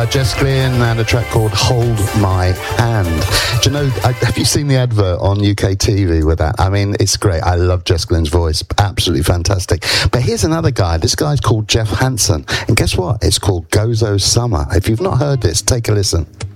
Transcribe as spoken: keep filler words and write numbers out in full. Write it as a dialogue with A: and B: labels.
A: Jess Glynn and a track called Hold My Hand. Do you know, I, have you seen the advert on U K T V with that? I mean, it's great. I love Jess Glynn's voice. Absolutely fantastic. But here's another guy. This guy's called Jeff Hansen. And guess what? It's called Gozo Summer. If you've not heard this, take a listen.